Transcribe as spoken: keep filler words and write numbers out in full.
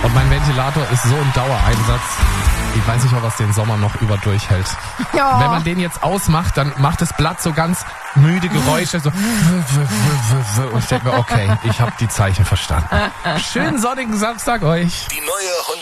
Und mein Ventilator ist so im Dauereinsatz. Ich weiß nicht, ob es den Sommer noch über durchhält. Ja. Wenn man den jetzt ausmacht, dann macht das Blatt so ganz müde Geräusche. So. Und ich denke mir, okay, ich habe die Zeichen verstanden. Schönen sonnigen Samstag euch. Die neue